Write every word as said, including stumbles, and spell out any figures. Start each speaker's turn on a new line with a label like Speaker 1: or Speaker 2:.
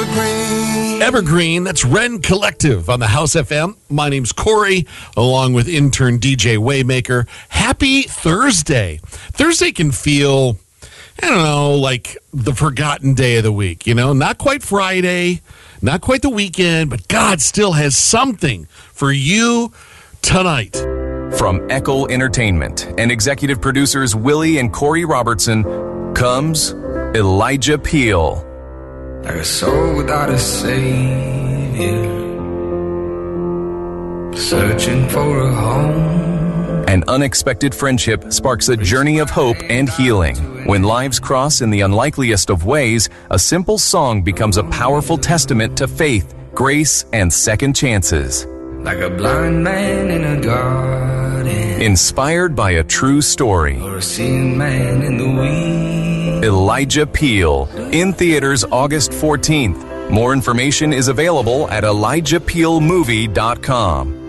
Speaker 1: Evergreen.
Speaker 2: Evergreen, that's Ren Collective on the House F M. My name's Corey, along with intern D J Waymaker. Happy Thursday. Thursday can feel, I don't know, like the forgotten day of the week. You know, not quite Friday, not quite the weekend, but God still has something for you tonight.
Speaker 3: From Eckel Entertainment and executive producers Willie and Corey Robertson comes Elijah Peel.
Speaker 1: Like a soul without a savior, searching for a home.
Speaker 3: An unexpected friendship sparks a journey of hope and healing. When lives cross in the unlikeliest of ways, a simple song becomes a powerful testament to faith, grace, and second chances.
Speaker 1: Like a blind man in a garden,
Speaker 3: inspired by a true story.
Speaker 1: or a seeing man in the weeds.
Speaker 3: Elijah Peel, in theaters August fourteenth. More information is available at elijah peel movie dot com.